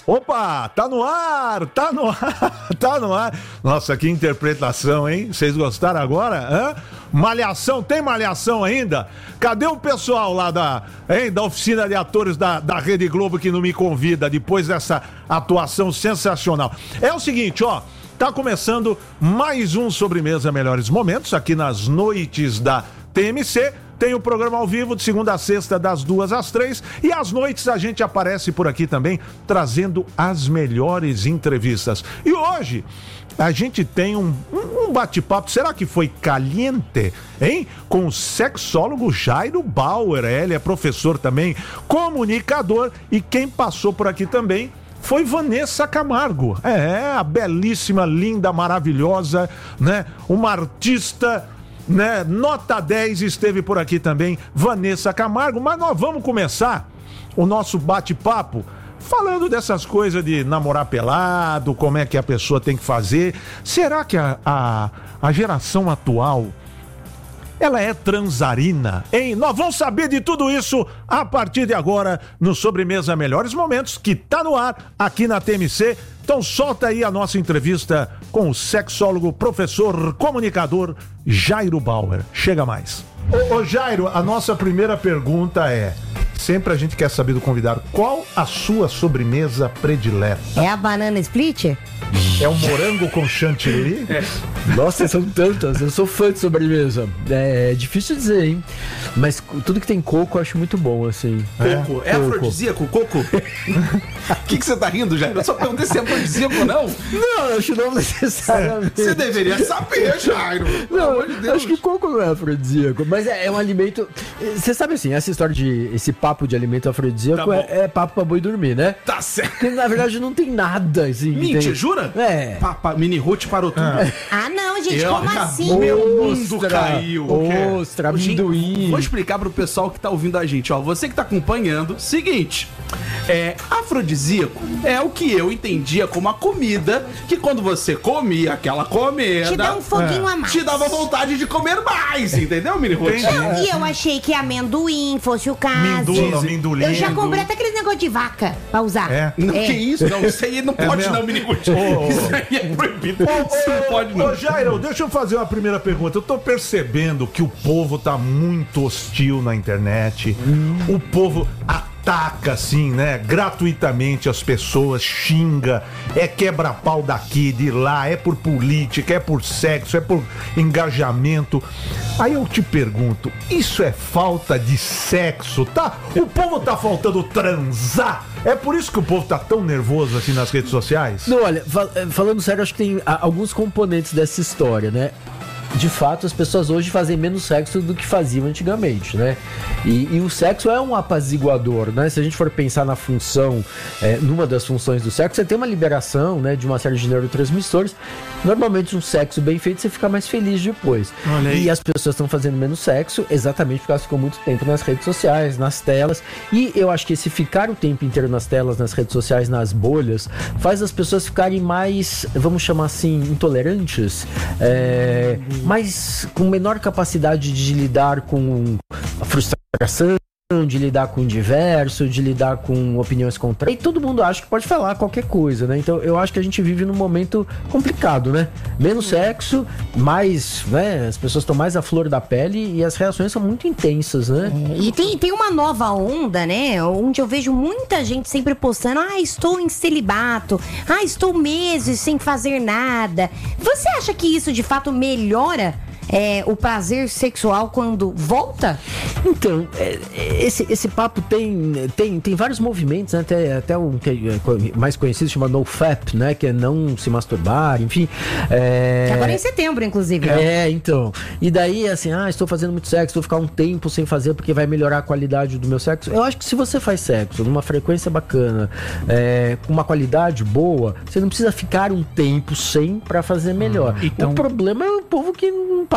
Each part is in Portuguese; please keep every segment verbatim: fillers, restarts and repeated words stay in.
Opa, tá no ar, tá no ar, tá no ar. Nossa, que interpretação, hein? Vocês gostaram agora? Hã? Malhação, tem malhação ainda? Cadê o pessoal lá da, hein, da oficina de atores da, da Rede Globo que não me convida depois dessa atuação sensacional? É o seguinte, ó, tá começando mais um Sobremesa Melhores Momentos aqui nas noites da T M C. Tem o programa ao vivo de segunda a sexta, das duas às três. E às noites a gente aparece por aqui também, trazendo as melhores entrevistas. E hoje a gente tem um, um bate-papo, será que foi caliente, hein? Com o sexólogo Jairo Bauer. Ele é professor também, comunicador. E quem passou por aqui também foi Vanessa Camargo. É, a belíssima, linda, maravilhosa, né? Uma artista, né? Nota dez, esteve por aqui também, Vanessa Camargo. Mas nós vamos começar o nosso bate-papo falando dessas coisas de namorar pelado, como é que a pessoa tem que fazer. Será que a, a, a geração atual, ela é transarina, hein? Nós vamos saber de tudo isso a partir de agora no Sobremesa Melhores Momentos, que tá no ar aqui na T M C. Então solta aí a nossa entrevista com o sexólogo, professor, comunicador Jairo Bauer. Chega mais. Ô, ô Jairo, a nossa primeira pergunta é, sempre a gente quer saber do convidado, qual a sua sobremesa predileta? É a banana split? É um morango com chantilly? É. Nossa, são tantas. Eu sou fã de sobremesa. É difícil dizer, hein? Mas tudo que tem coco eu acho muito bom, assim. Coco? É, é afrodisíaco, coco? O que, que você tá rindo, Jairo? Eu só perguntei se é afrodisíaco ou não. Não, eu acho não necessariamente. Você deveria saber, Jairo. Não, amor de Deus. Acho que coco não é afrodisíaco. Mas é, é um alimento... Você sabe assim, essa história de... Esse papo de alimento afrodisíaco tá é, é papo pra boi dormir, né? Tá certo. Porque na verdade não tem nada, assim. Mentira, tem... jura? É. Pa, pa, mini Ruth parou tudo. Ah, ah não, gente, eu como assim? Meu mundo caiu. Ostra, amendoim. Vou explicar pro pessoal que tá ouvindo a gente, ó. Você que tá acompanhando, seguinte. É, afrodisíaco é o que eu entendia como a comida que quando você comia aquela comida... Te dá um foguinho é, a mais. Te dava vontade de comer mais, entendeu, mini Ruth? Não, e eu achei que amendoim fosse o caso. Mindula, amendoim. Eu já comprei até aquele negócio de vaca pra usar. É? Não, É. que isso? Não, isso aí não É pode mesmo? não, mini Ruth. Ô, ô. Isso aí é proibido. Isso não pode não. Ô, Jairo, deixa eu fazer uma primeira pergunta. Eu tô percebendo que o povo tá muito hostil na internet. Hum. O povo ataca, assim, né? Gratuitamente as pessoas, xinga, é quebra-pau daqui, de lá, é por política, é por sexo, é por engajamento. Aí eu te pergunto, isso é falta de sexo, tá? O povo tá faltando transar? É por isso que o povo tá tão nervoso assim nas redes sociais? Não, olha, fal- falando sério, acho que tem a, alguns componentes dessa história, né? De fato, as pessoas hoje fazem menos sexo do que faziam antigamente, né? E, e o sexo é um apaziguador, né? Se a gente for pensar na função, é, numa das funções do sexo, você tem uma liberação, né, de uma série de neurotransmissores. Normalmente um sexo bem feito, você fica mais feliz depois. Olha aí. E as pessoas estão fazendo menos sexo exatamente porque elas ficam muito tempo nas redes sociais, nas telas. E eu acho que esse ficar o tempo inteiro nas telas, nas redes sociais, nas bolhas, faz as pessoas ficarem mais, vamos chamar assim, intolerantes, é, mas com menor capacidade de lidar com a frustração, de lidar com o diverso, de lidar com opiniões contrárias. E todo mundo acha que pode falar qualquer coisa, né? Então eu acho que a gente vive num momento complicado, né? Menos sexo, mais, né? As pessoas estão mais à flor da pele e as reações são muito intensas, né? É, e tem, tem uma nova onda, né? Onde eu vejo muita gente sempre postando: ah, estou em celibato, ah, estou meses sem fazer nada. Você acha que isso de fato melhora É, o prazer sexual quando volta? Então, é, esse, esse papo tem, tem, tem vários movimentos, né? Até, até um que é mais conhecido, chama NoFap, né? Que é não se masturbar, enfim. É... Agora é em setembro, inclusive. É, então. E daí, assim, ah, estou fazendo muito sexo, vou ficar um tempo sem fazer porque vai melhorar a qualidade do meu sexo. Eu acho que se você faz sexo numa frequência bacana, é, com uma qualidade boa, você não precisa ficar um tempo sem pra fazer melhor. Hum, então... O problema é o povo que não para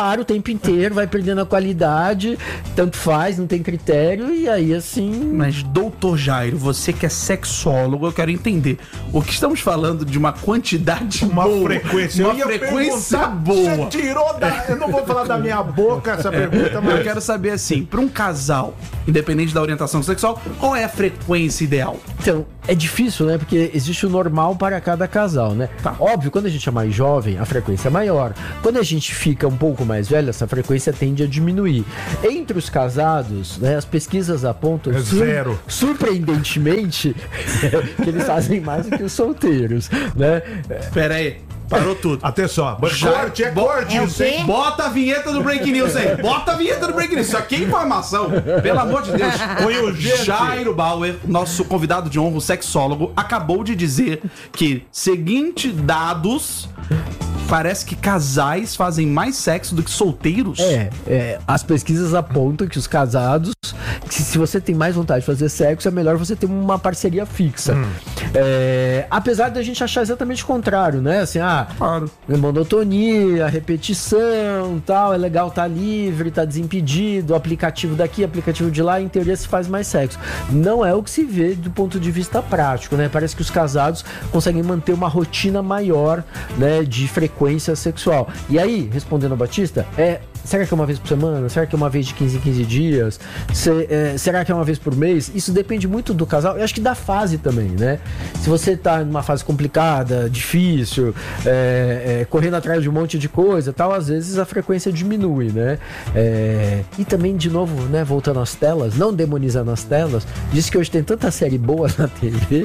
para o tempo inteiro, vai perdendo a qualidade, tanto faz, não tem critério, e aí assim... Mas, doutor Jairo, você que é sexólogo, eu quero entender. O que estamos falando de uma quantidade Uma boa, frequência. uma Eu ia frequência perguntar, boa. Você tirou da... Eu não vou falar da minha boca essa pergunta, mas... Eu quero saber assim, para um casal, independente da orientação sexual, qual é a frequência ideal? Então, é difícil, né? Porque existe o normal para cada casal, né? Tá. Óbvio, quando a gente é mais jovem, a frequência é maior. Quando a gente fica um pouco mais velho, essa frequência tende a diminuir. Entre os casados, né, as pesquisas apontam... É sur- zero. Surpreendentemente, que eles fazem mais do que os solteiros, né? Pera aí, parou tudo. Até só. Já- Corte, é bo- corte, é o isso, hein? quê? Bota a vinheta do Break News aí. Bota a vinheta do Break News. Isso aqui é informação. Pelo amor de Deus. Põe urgente. Jairo Bauer, nosso convidado de honra, o sexólogo, acabou de dizer que, seguinte dados, parece que casais fazem mais sexo do que solteiros. É, é, as pesquisas apontam que os casados, que se você tem mais vontade de fazer sexo, é melhor você ter uma parceria fixa. Hum. É, apesar da gente achar exatamente o contrário, né? Assim, ah, Claro. monotonia, repetição, tal, é legal estar livre, estar desimpedido, aplicativo daqui, aplicativo de lá, em teoria se faz mais sexo. Não é o que se vê do ponto de vista prático, né? Parece que os casados conseguem manter uma rotina maior, né, de frequência sexual. E aí, respondendo ao Batista, é, será que é uma vez por semana? Será que é uma vez de quinze em quinze dias? Se- é, será que é uma vez por mês? Isso depende muito do casal. Eu acho que da fase também, né? Se você tá numa fase complicada, difícil, é, é, correndo atrás de um monte de coisa, tal, às vezes a frequência diminui, né? É, e também, de novo, né, voltando às telas, não demonizando as telas, diz que hoje tem tanta série boa na T V.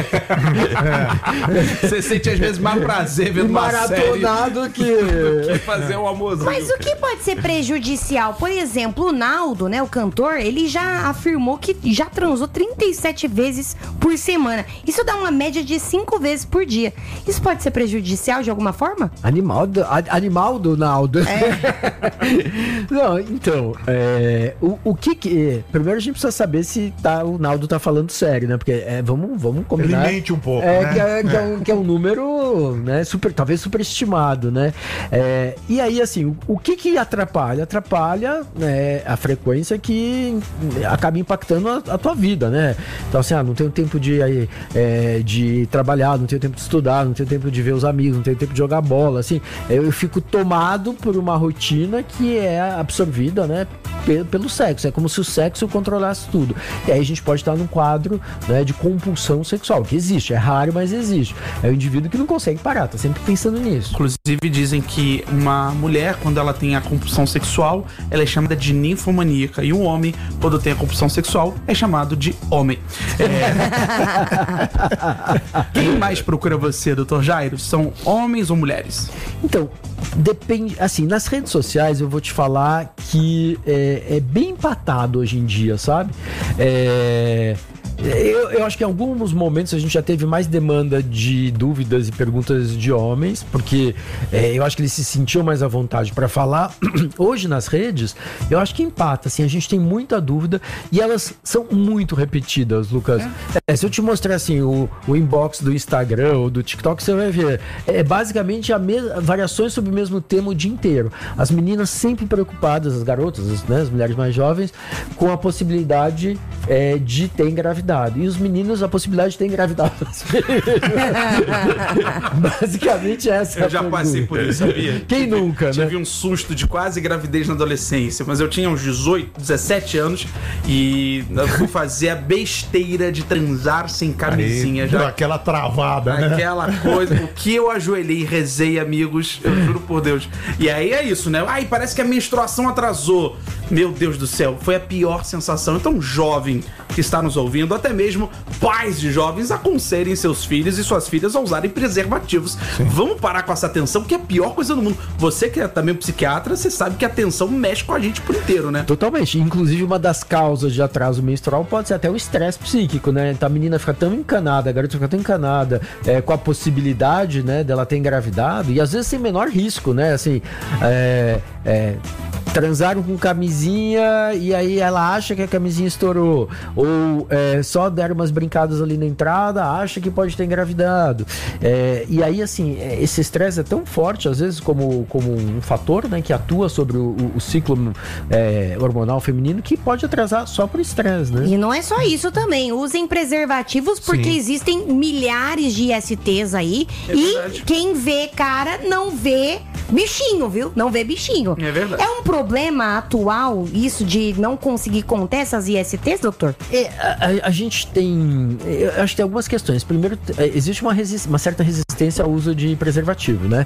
Você sente às vezes mais prazer vendo uma série maratonado que... que fazer um almoço. Mas o que pode ser prejudicial? Por exemplo, o Naldo, né, o cantor, ele já afirmou que já transou trinta e sete vezes por semana. Isso dá uma média de cinco vezes por dia. Isso pode ser prejudicial de alguma forma? Animal do, a- animal do Naldo. Não, então, é, o, o que que... Primeiro a gente precisa saber se tá, o Naldo tá falando sério, né? Porque é, vamos, vamos combinar... Ele mente um pouco, é, né? Que é, que é um, que é um número, né, super, talvez superestimado, né? É, e aí, assim, o, o que que atrapalha? Atrapalha, né, a frequência que acaba impactando a, a tua vida, né? Então, assim, ah, não tenho tempo de, aí, é, de trabalhar, não tenho tempo de estudar, não tenho tempo de ver os amigos, não tenho tempo de jogar bola, assim. Eu, eu fico tomado por uma rotina que é absorvida, né, pe- pelo sexo. É como se o sexo controlasse tudo. E aí a gente pode estar num quadro, né, de compulsão sexual, que existe, é raro, mas existe. É o indivíduo que não consegue parar, tá sempre pensando nisso. Inclusive dizem que uma mulher, quando ela tem a compulsão sexual, ela é chamada de ninfomaníaca. E um homem, quando tem a compulsão sexual, é chamado de homem. É... Quem mais procura você, doutor Jairo? São homens ou mulheres? Então, depende, assim, nas redes sociais eu vou te falar que é, é bem empatado hoje em dia, sabe? É... Eu, eu acho que em alguns momentos a gente já teve mais demanda de dúvidas e perguntas de homens, porque é, eu acho que eles se sentiam mais à vontade para falar. Hoje nas redes, eu acho que empata, assim, a gente tem muita dúvida e elas são muito repetidas, Lucas. É, se eu te mostrar assim o, o inbox do Instagram ou do TikTok, você vai ver. É basicamente a mes- variações sobre o mesmo tema o dia inteiro. As meninas sempre preocupadas, as garotas, as, né, as mulheres mais jovens, com a possibilidade é, de ter engravidado. E os meninos, a possibilidade de ter engravidado. Basicamente essa é a Eu já pergunta. passei por isso, sabia? Quem nunca, né? Tive um susto de quase gravidez na adolescência, mas eu tinha uns dezoito, dezessete anos e eu fui fazer a besteira de transar sem camisinha. Aí, Já aquela travada, né? Aquela coisa, o que eu ajoelhei e rezei, amigos, eu juro por Deus. E aí é isso, né? Ai, parece que a menstruação atrasou. Meu Deus do céu, foi a pior sensação. Então, jovem que está nos ouvindo, até mesmo pais de jovens, aconselhem seus filhos e suas filhas a usarem preservativos. Sim. Vamos parar com essa tensão, que é a pior coisa do mundo. Você que é também psiquiatra, você sabe que a tensão mexe com a gente por inteiro, né? Totalmente. Inclusive, uma das causas de atraso menstrual pode ser até o estresse psíquico, né? Então, a menina fica tão encanada, a garota fica tão encanada é, com a possibilidade, né, dela ter engravidado, e às vezes sem menor risco, né? Assim, é, é, transaram com camisinha e aí ela acha que a camisinha estourou. Ou é, só deram umas brincadas ali na entrada, acha que pode ter engravidado. É, e aí, assim, esse estresse é tão forte, às vezes, como, como um fator, né, que atua sobre o, o ciclo é, hormonal feminino, que pode atrasar só por estresse, né? E não é só isso também. Usem preservativos porque Sim. existem milhares de I S Ts aí. É e verdade. quem vê cara não vê bichinho, viu? Não vê bichinho. É verdade. É um problema atual isso de não conseguir conter essas I S Ts, doutor? É, a, a gente tem. Eu acho que tem algumas questões. Primeiro, é, existe uma, resist, uma certa resistência ao uso de preservativo, né?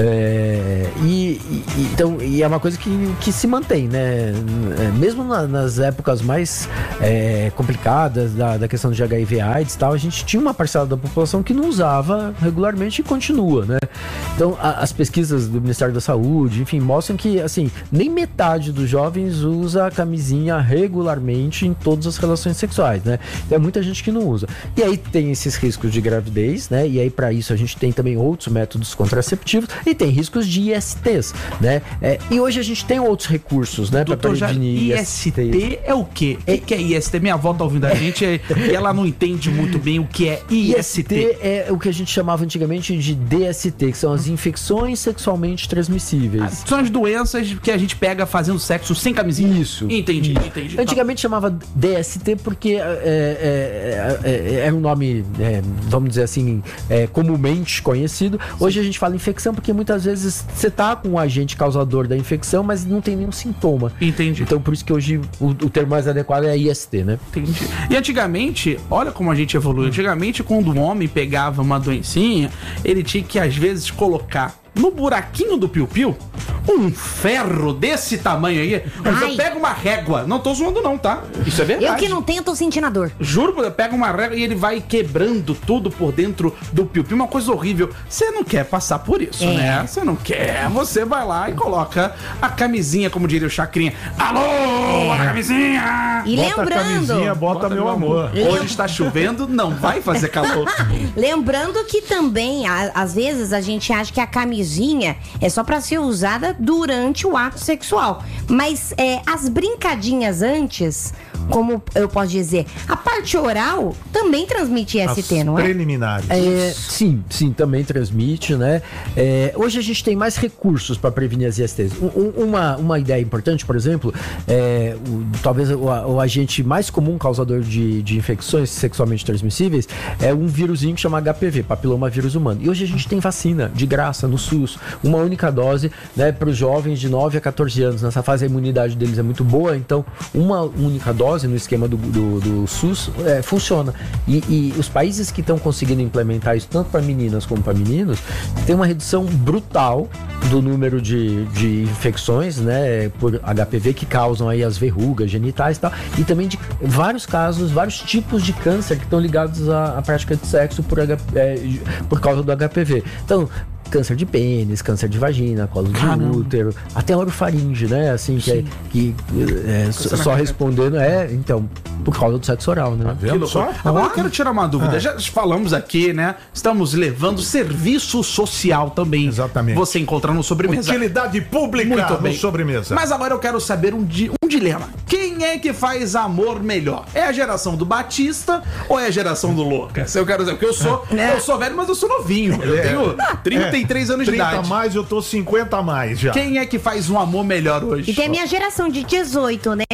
É, e, e, então, e é uma coisa que, que se mantém, né? É, mesmo na, nas épocas mais é, complicadas da, da questão de H I V AIDS e tal, a gente tinha uma parcela da população que não usava regularmente e continua, né? Então, a, as pesquisas do Ministério da Saúde, enfim, mostram que, assim, nem metade dos jovens usa a camisinha regularmente em todas as relações sexuais, né? Então, é muita gente que não usa. E aí tem esses riscos de gravidez, né? E aí, para isso, a gente tem também outros métodos contraceptivos e tem riscos de I S Ts, né? É, e hoje a gente tem outros recursos, né? Pra Doutor, já prevenir I S T é o quê? O que, que é I S T? Minha avó tá ouvindo a gente e ela não entende muito bem o que é I S T. I S T é o que a gente chamava antigamente de D S T, que são as infecções sexualmente transmissíveis. São as doenças que a gente pega fazendo sexo sem camisinha. Isso. Entendi, Isso. entendi. Antigamente chamava D S T porque é, é, é, é, é um nome, é, vamos dizer assim, é, comumente conhecido. Hoje a gente fala infecção porque muitas vezes você tá com o agente causador da infecção, mas não tem nenhum sintoma. Entendi. Então por isso que hoje o, o termo mais adequado é I S T, né? Entendi. E antigamente, olha como a gente evoluiu. Antigamente, quando um homem pegava uma doencinha, ele tinha que, às vezes, colocar no buraquinho do piu-piu um ferro desse tamanho aí. Mas Ai. eu pego uma régua. Não tô zoando não, tá? Isso é verdade. Eu que não tenho, tô sentindo a dor. Juro, eu pego uma régua e ele vai quebrando tudo por dentro do piu-piu. Uma coisa horrível. Você não quer passar por isso, É. né? Você não quer. Você vai lá e coloca a camisinha, como diria o Chacrinha. Alô, a camisinha! E Bota a camisinha, lembrando, bota, meu amor. Hoje está chovendo, não vai fazer calor. lembrando que também, a- às vezes, a gente acha que a camisinha é só pra ser usada durante o ato sexual. Mas é, as brincadinhas antes, como eu posso dizer, a parte oral também transmite I S T, As não é? preliminares. É, sim, sim, também transmite, né? É, hoje a gente tem mais recursos para prevenir as I S Ts. Um- um- uma, uma ideia importante, por exemplo, é, o- talvez o, o agente mais comum causador de, de infecções sexualmente transmissíveis é um vírusinho que chama H P V, papilomavírus humano. E hoje a gente tem vacina de graça no SUS, uma única dose, né, para os jovens de nove a quatorze anos. Nessa fase a imunidade deles é muito boa, então uma única dose no esquema do, do, do SUS é, funciona. E, e os países que estão conseguindo implementar isso, tanto para meninas como para meninos, tem uma redução brutal do número de, de infecções, né, por H P V que causam aí as verrugas genitais e tal, e também de vários casos, vários tipos de câncer que estão ligados à, à prática de sexo por, H, é, por causa do H P V. Então, câncer de pênis, câncer de vagina, colo de Caramba. útero, até orofaringe, né? Assim, que, é, que é, só, só respondendo, é, então, por causa do sexo oral, né? Que Vendo loucura. só? Agora eu quero tirar uma dúvida. Já falamos aqui, né? Estamos levando serviço social também. Exatamente. Você encontra no Sobremesa. Utilidade pública Muito bem. no sobremesa. Mas agora eu quero saber um, di- um dilema. Quem é que faz amor melhor? É a geração do Batista ou é a geração do Lucas? Eu quero dizer, porque eu sou, eu sou velho, mas eu sou novinho. Eu É. tenho trinta e três anos de trinta idade. a mais, eu tô cinquenta a mais já. Quem é que faz um amor melhor hoje? E tem a minha geração de dezoito, né?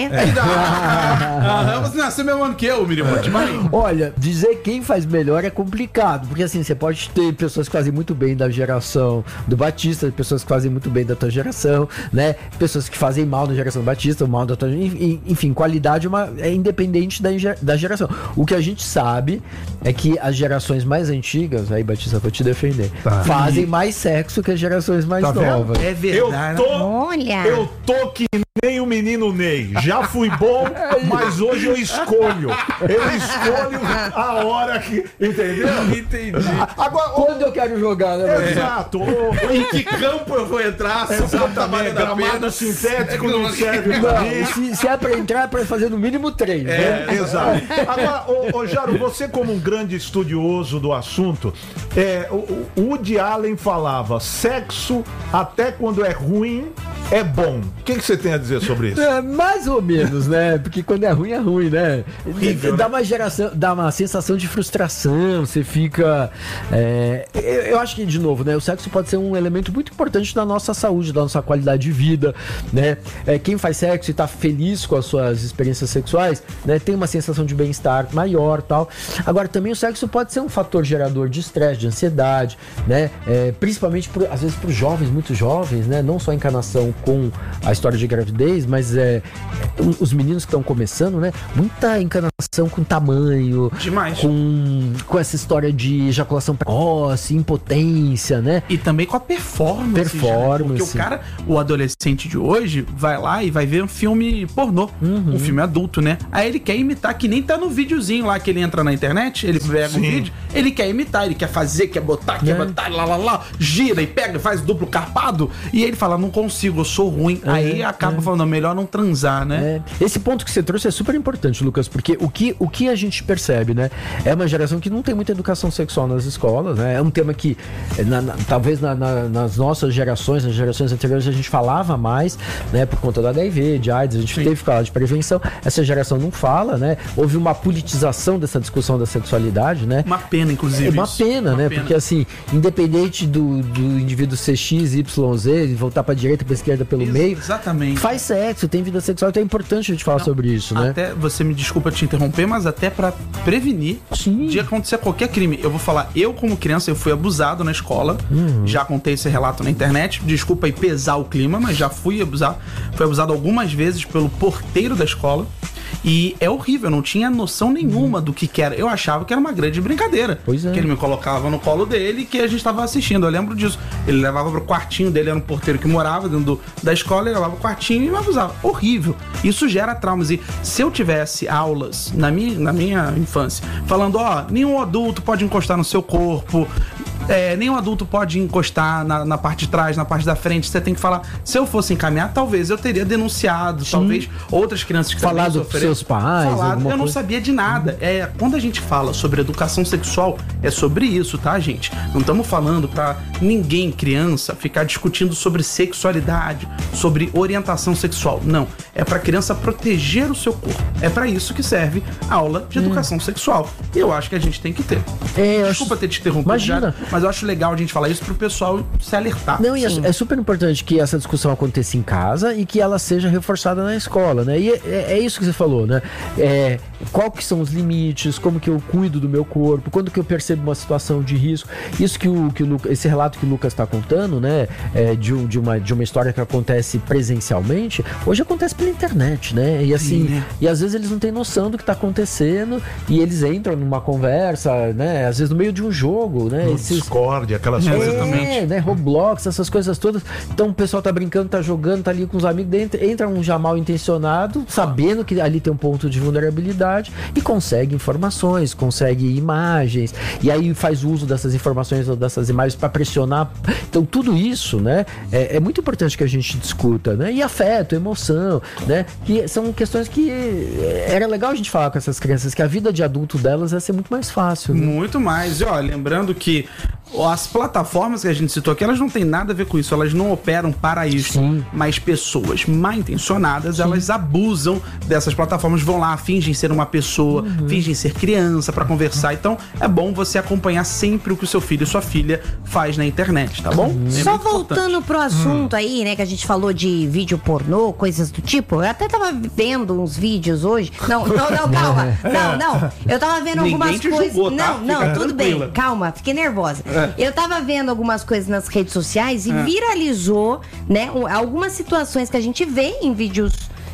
Ah, você nasceu mesmo ano que eu, Miriam. Monte Mãe. Olha, dizer quem faz melhor é complicado, porque assim, você pode ter pessoas que fazem muito bem da geração do Batista, pessoas que fazem muito bem da tua geração, né? Pessoas que fazem mal da geração do Batista, mal da tua enfim, enfim, qualidade é, uma, é independente da, ge- da geração. O que a gente sabe é que as gerações mais antigas, aí Batista, vou te defender, Tá. fazem mais sexo que as gerações mais Tá vendo? novas. É Eu verdade. tô, Olha. eu tô que nem o menino Ney. Já fui bom, mas hoje eu escolho. Eu escolho a hora que. Entendeu? Entendi. Agora, ô, Quando eu quero jogar, né? Batista? exato. ô, Em que campo eu vou entrar? Se tá Exatamente. valendo a Gramado pena? sintético não serve pra mim. Não, se, se é pra entrar, é pra fazer no mínimo três, né? É, exato. Agora, ô, ô, Jaro, você como um grande estudioso do assunto, é, o, o Woody Allen falava, sexo até quando é ruim é bom. O que, que você tem a dizer sobre isso? É, mais ou menos, né? Porque quando é ruim, é ruim, né? Horrível, dá né? uma geração, dá uma sensação de frustração, você fica... é, eu, eu acho que, de novo, né? O sexo pode ser um elemento muito importante da nossa saúde, da nossa qualidade de vida, né? É, quem faz sexo e tá feliz com as suas experiências sexuais, né? Tem uma sensação de bem-estar maior, tal. Agora, também o sexo pode ser um fator gerador de estresse, de ansiedade, né? É, principalmente, por, às vezes, para os jovens, muito jovens, né? Não só a encarnação com a história de gravidez, mas é, os meninos que estão começando, né? Muita encanação com tamanho, Demais. com, com essa história de ejaculação precoce, impotência, né? E também com a performance. Performance. Né? Porque o cara, o adolescente de hoje, vai lá e vai ver um filme pornô, Uhum. um filme adulto, né? Aí ele quer imitar, que nem tá no videozinho lá que ele entra na internet, ele pega Sim. um vídeo, ele quer imitar, ele quer fazer, quer botar, quer É. botar, lá, lá, lá, gira e pega, faz duplo carpado, e ele fala, não consigo, eu sou ruim. É, Aí acaba é. falando, melhor não transar, né? É, esse ponto que você trouxe é super importante, Lucas, porque o que, o que a gente percebe, né? É uma geração que não tem muita educação sexual nas escolas, né? É um tema que, na, na, talvez na, na, nas nossas gerações, nas gerações anteriores, a gente falava mais, né? Por conta do H I V, de AIDS, a gente Sim. teve que falar de prevenção. Essa geração não fala, né? Houve uma politização dessa discussão da sexualidade, né? Uma pena, inclusive. É uma isso. pena, Uma né? pena. Porque assim, independente do, do indivíduo ser X, Y, Z, voltar pra direita, pra esquerda, pelo Ex- meio, Exatamente. faz sexo, tem vida sexual, então é importante a gente falar Não, sobre isso, né? Até, você me desculpa te interromper, mas até pra prevenir Sim. de acontecer qualquer crime. Eu vou falar, eu como criança, eu fui abusado na escola, Uhum. já contei esse relato na internet, desculpa aí pesar o clima, mas já fui abusado. Fui abusado algumas vezes pelo porteiro da escola. E é horrível, eu não tinha noção nenhuma do que, que era. Eu achava que era uma grande brincadeira. Pois é. Que ele me colocava no colo dele e que a gente tava assistindo. Eu lembro disso. Ele levava pro quartinho dele, era um porteiro que morava dentro do, da escola, ele levava pro quartinho e me abusava. Horrível. Isso gera traumas. E se eu tivesse aulas na minha, na minha infância, falando, ó, nenhum adulto pode encostar no seu corpo. É, nenhum adulto pode encostar na, na parte de trás, na parte da frente. Você tem que falar. Se eu fosse encaminhar, talvez eu teria denunciado. Talvez outras crianças que Falado também pros sofreram. seus pais, Falado. alguma Eu não coisa. sabia de nada. É, quando a gente fala sobre educação sexual, é sobre isso, tá, gente? Não estamos falando pra ninguém, criança, ficar discutindo sobre sexualidade, sobre orientação sexual. Não. É pra criança proteger o seu corpo. É pra isso que serve a aula de educação sexual. E eu acho que a gente tem que ter. É, eu Desculpa acho- ter te interrompido, Imagina. já, mas eu acho legal a gente falar isso pro pessoal se alertar. Não, e é, é super importante que essa discussão aconteça em casa e que ela seja reforçada na escola, né? E é, é- é isso que você falou, né? É, qual que são os limites, como que eu cuido do meu corpo, quando que eu percebo uma situação de risco. Isso que o, que o Lucas, esse relato que o Lucas está contando, né? É, de, um- de, uma, de uma história que acontece presencialmente, hoje acontece pela internet, né? E assim, Sim, né? e às vezes eles não têm noção do que está acontecendo e eles entram numa conversa, né? Às vezes no meio de um jogo, né? No Esses- Discord, aquelas É, coisas. exatamente. né, Roblox, essas coisas todas. Então o pessoal tá brincando, tá jogando, tá ali com os amigos, daí entra, entra um já mal intencionado, sabendo que ali tem um ponto de vulnerabilidade e consegue informações, consegue imagens, e aí faz uso dessas informações ou dessas imagens para pressionar. Então tudo isso, né, é, é muito importante que a gente discuta, né? E afeto, emoção, né? Que são questões que é, era legal a gente falar com essas crianças, que a vida de adulto delas ia ser muito mais fácil, né? Muito mais. E ó, lembrando que as plataformas que a gente citou aqui, elas não têm nada a ver com isso, elas não operam para isso. Sim. Mas pessoas mal intencionadas, elas abusam dessas plataformas, vão lá, fingem ser uma pessoa, Uhum. fingem ser criança para conversar. Então é bom você acompanhar sempre o que o seu filho e sua filha faz na internet, tá bom? É Só muito voltando importante. pro assunto aí, né, que a gente falou de vídeo pornô, coisas do tipo, eu até tava vendo uns vídeos hoje. Não, não, não, calma. Não, não. Eu tava vendo Ninguém algumas te coisas. julgou, tá? Não, não, Fica tudo tranquila. bem. Calma, fiquei nervosa. Eu tava vendo algumas coisas nas redes sociais e É. viralizou, né, um- algumas situações que a gente vê em vídeos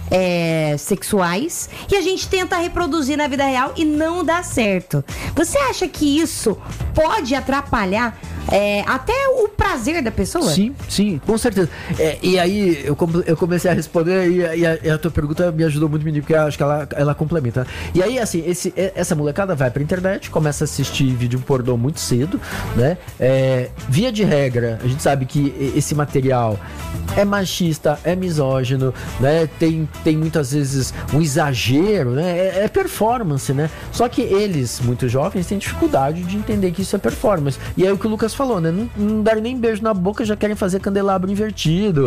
é, sexuais e a gente tenta reproduzir na vida real e não dá certo. Você acha que isso pode atrapalhar é, até o prazer da pessoa? Sim, sim, com certeza. É, e aí eu, com- eu comecei a responder e, a- e a, e a tua pergunta me ajudou muito, menino, porque eu acho que ela, ela complementa. E aí, assim, esse, e- essa molecada vai pra internet, começa a assistir vídeo pornô muito cedo, né? É, via de regra, a gente sabe que e- esse material é machista, é misógino, né? Tem tem muitas vezes um exagero, né? É, é performance, né? Só que eles, muito jovens, têm dificuldade de entender que isso é performance. E aí o que o Lucas falou, né? Não, não deram nem beijo na boca, já querem fazer candelabro invertido.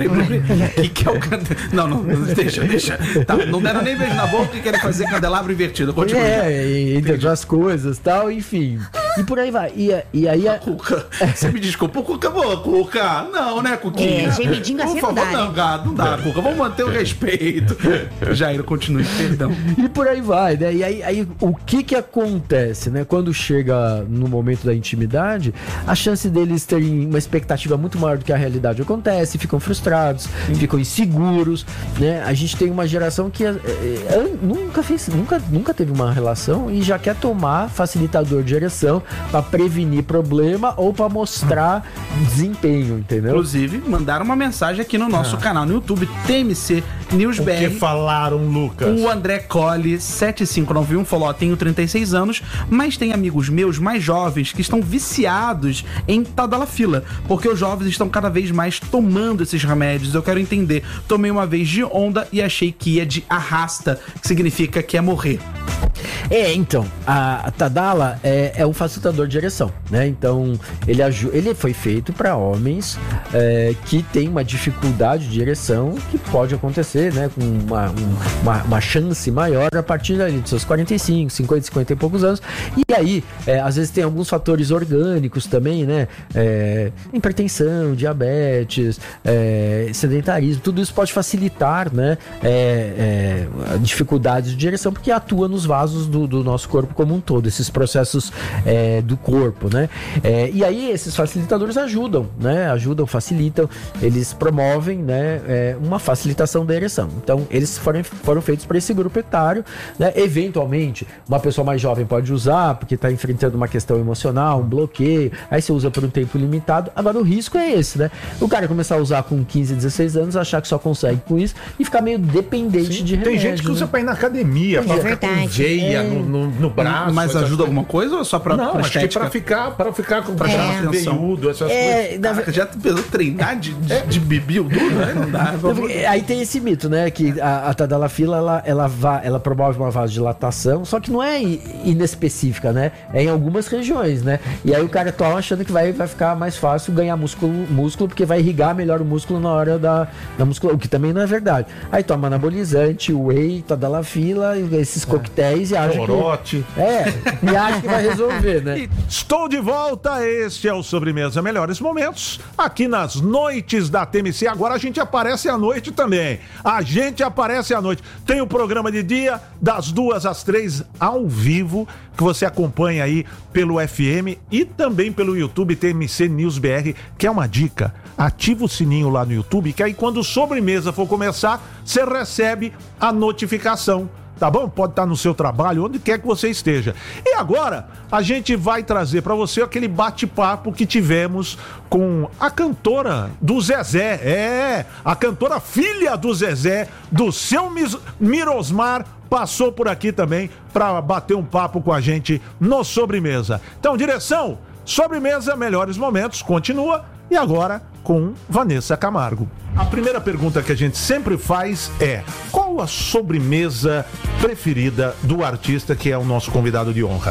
O que, que é o candelabro? Não, não, deixa, deixa. Tá, não deram nem beijo na boca e querem fazer candelabro invertido. Continua. É, e, entre outras coisas, tal, enfim. E por aí vai. E, e aí... A... Cuca, você me desculpa, o Cuca, boa, Cuca. Não, né, Cuquinha? É, gemidinho assim Por não favor, dá, não, cara, não dá, Cuca. Vamos manter o respeito. Jair, continue, perdão. E por aí vai, né? E aí, aí o que que acontece, né? Quando chega no momento da intimidade, a chance deles terem uma expectativa muito maior do que a realidade acontece, ficam frustrados, ficam inseguros, né? A gente tem uma geração que é, é, nunca fez, nunca, nunca teve uma relação e já quer tomar facilitador de ereção pra prevenir problema ou pra mostrar desempenho, entendeu? Inclusive, mandaram uma mensagem aqui no nosso ah. canal no YouTube, T M C News B R. O que falaram, Lucas? O André Colli, sete cinco nove um, falou, ó, tenho trinta e seis anos, mas tem amigos meus mais jovens que estão viciados em tadalafila, porque os jovens estão cada vez mais tomando esses remédios. Eu quero entender. Tomei uma vez de onda e achei que ia de arrasta, que significa que é morrer. É, então, a, a Tadala é, é um facilitador de ereção, né? Então, ele, ele foi feito para homens é, que têm uma dificuldade de ereção que pode acontecer, né? Com uma, um, uma, uma chance maior a partir ali dos seus quarenta e cinco, cinquenta, cinquenta e poucos anos. E aí, é, às vezes tem alguns fatores orgânicos também, né? É, hipertensão, diabetes, é, sedentarismo, tudo isso pode facilitar, né? É, é, dificuldades de ereção, porque atua nos vasos do, do nosso corpo como um todo, esses processos é, do corpo, né? É, e aí esses facilitadores ajudam, né? Ajudam, facilitam, eles promovem, né? É, uma facilitação da ereção. Então, eles foram, foram feitos para esse grupo etário, né? Eventualmente, uma pessoa mais jovem pode usar, porque está enfrentando uma questão emocional, um bloqueio, aí você usa por um tempo limitado. Agora, o risco é esse, né? O cara começar a usar com quinze, dezesseis anos, achar que só consegue com isso e ficar meio dependente Sim, de remédio. Tem gente que usa né? pra ir na academia, pra É ficar com verdade. veia É. no, no, no braço. Mas ajuda coisas. alguma coisa ou é só pra, Não, pra acho que estética? pra ficar, pra ficar com Pra chamar braço atenção. veiudo, essas coisas. É, na Caraca, já pensou treinar de, de, de bibil duro, né? Não dá. Aí tem esse mito, né? Que a, a tadalafila, ela, ela, va, ela promove uma vasodilatação, só que não é inespecífica, né? É em algumas regiões, né? E aí o cara toma achando que vai, vai ficar mais fácil ganhar músculo, músculo, porque vai irrigar melhor o músculo na hora da, da musculação, o que também não é verdade. Aí toma anabolizante, whey, tadalafila, esses coquetéis e acha Corote. que... É, e acha que vai resolver, né? Estou de volta, este é o Sobremesa Melhores Momentos, aqui nas noites da T M C. Agora a gente aparece à noite também. A gente aparece à noite. Tem o programa de dia, das duas às três, ao vivo, que você acompanha aí pelo F M e também pelo YouTube T M C News B R, que é uma dica. Ativa o sininho lá no YouTube, que aí quando o Sobremesa for começar, você recebe a notificação. Tá bom? Pode estar no seu trabalho, onde quer que você esteja. E agora, a gente vai trazer para você aquele bate-papo que tivemos com a cantora do Zezé. É, a cantora filha do Zezé, do seu Mirosmar, passou por aqui também para bater um papo com a gente no Sobremesa. Então, direção, Sobremesa, Melhores Momentos, continua. E agora com Vanessa Camargo. A primeira pergunta que a gente sempre faz é: qual a sobremesa preferida do artista que é o nosso convidado de honra?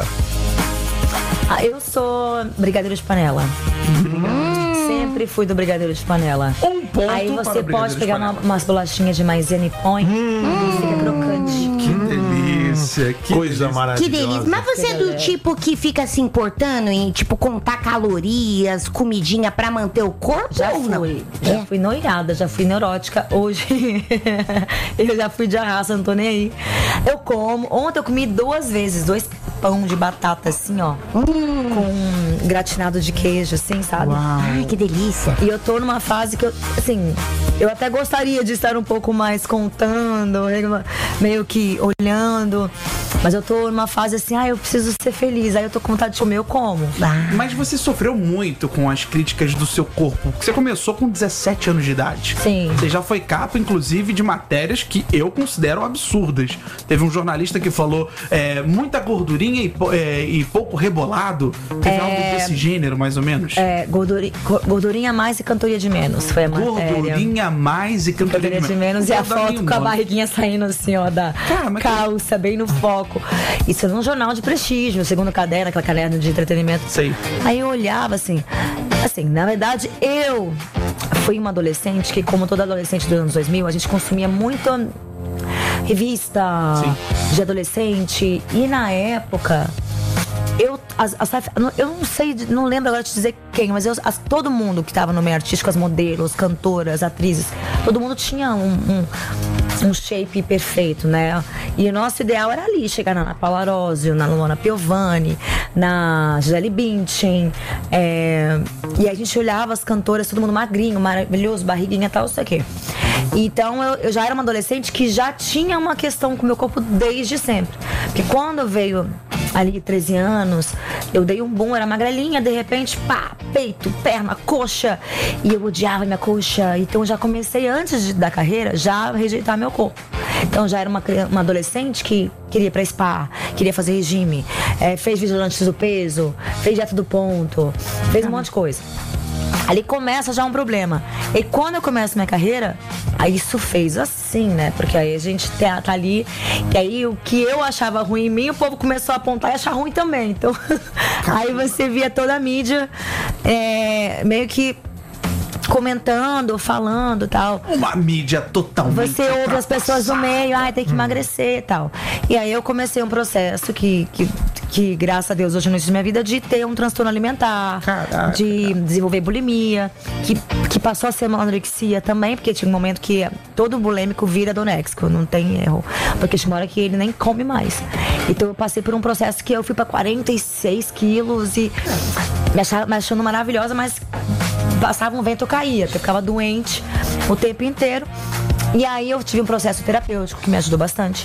Ah, eu sou brigadeiro de panela. Hum. Sempre fui do brigadeiro de panela. Um ponto. Aí para você o brigadeiro pode de pegar panela. uma, umas bolachinhas de maisena e põe. Hum. Fica crocante. Que delícia. Que Coisa delícia. maravilhosa. Que delícia. Mas você é do tipo que fica se importando em, tipo, contar calorias, comidinha pra manter o corpo? Já ou não? fui. Já fui noiada, já fui neurótica. Hoje eu já fui de arraça, não tô nem aí. Eu como. Ontem eu comi duas vezes, dois pão de batata, assim, ó. Hum. Com gratinado de queijo, assim, sabe? Ai, que delícia. E eu tô numa fase que eu, assim, eu até gostaria de estar um pouco mais contando, meio que olhando. Mas eu tô numa fase assim, ah, eu preciso ser feliz. Aí eu tô com vontade de comer, eu como. Ah. Mas você sofreu muito com as críticas do seu corpo. Porque você começou com dezessete anos de idade. Sim. Você já foi capa, inclusive, de matérias que eu considero absurdas. Teve um jornalista que falou é, muita gordurinha e, é, e pouco rebolado. Teve É... algo desse gênero, mais ou menos? É, gordurinha, gordurinha mais e cantoria de menos. Foi a matéria. Gordurinha mais e cantoria Cantoria de de menos. menos. E a Vou dar foto nenhum com a nome. barriguinha saindo assim, ó, da Cara, mas calça, bem no foco. Isso é num jornal de prestígio, segundo caderno, aquela caderno de entretenimento. Sei. Aí eu olhava assim, assim, na verdade, eu fui uma adolescente que, como toda adolescente dos anos dois mil, a gente consumia muito revista Sim. de adolescente. E na época, eu, as, as, eu não sei, não lembro agora de dizer quem, mas eu, as, todo mundo que estava no meio artístico, as modelos, cantoras, atrizes, todo mundo tinha um, um um shape perfeito, né? E o nosso ideal era ali, chegar na Ana Paula Arósio, na Luana Piovani, na Gisele Bündchen. É... E a gente olhava as cantoras, todo mundo magrinho, maravilhoso, barriguinha e tal, não sei o quê. Então eu, eu já era uma adolescente que já tinha uma questão com o meu corpo desde sempre. Porque quando veio ali treze anos, eu dei um boom, era magrelinha, de repente, pá, peito, perna, coxa. E eu odiava minha coxa. Então já comecei, antes de, da carreira, já a rejeitar meu corpo. Então já era uma, uma adolescente que queria ir pra spa, queria fazer regime, é, fez Vigilantes do Peso, fez dieta do ponto, fez um monte de coisa. Ali começa já um problema. E quando eu começo minha carreira, aí isso fez assim, né? Porque aí a gente tá, tá ali, e aí o que eu achava ruim em mim, o povo começou a apontar e achar ruim também. Então, aí você via toda a mídia é, meio que comentando, falando e tal. Uma mídia totalmente. Você ouve as pessoas do meio, ai, tem que emagrecer e tal. E aí eu comecei um processo que, que, que graças a Deus, hoje no início da minha vida, de ter um transtorno alimentar, Caraca. de desenvolver bulimia, que, que passou a ser uma anorexia também, porque tinha um momento que todo bulêmico vira anoréxico, não tem erro. Porque chega uma hora que ele nem come mais. Então eu passei por um processo que eu fui pra quarenta e seis quilos e me achava, me achando maravilhosa, mas passava um vento, eu caía, porque eu ficava doente o tempo inteiro. E aí eu tive um processo terapêutico que me ajudou bastante.